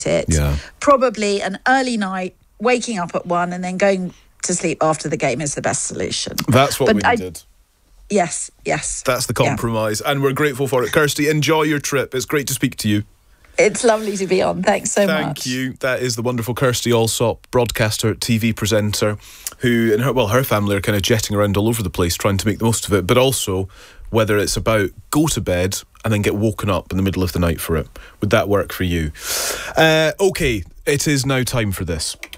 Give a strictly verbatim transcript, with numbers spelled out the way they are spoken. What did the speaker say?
it. Yeah. Probably an early night, waking up at one and then going to sleep after the game is the best solution. That's what But we I- did. Yes, yes. That's the compromise, yeah. And we're grateful for it. Kirsty, enjoy your trip. It's great to speak to you. It's lovely to be on. Thanks so Thank much. Thank you. That is the wonderful Kirsty Allsop, broadcaster, T V presenter, who, and her, well, her family are kind of jetting around all over the place trying to make the most of it, but also whether it's about go to bed and then get woken up in the middle of the night for it. Would that work for you? Uh, okay, it is now time for this.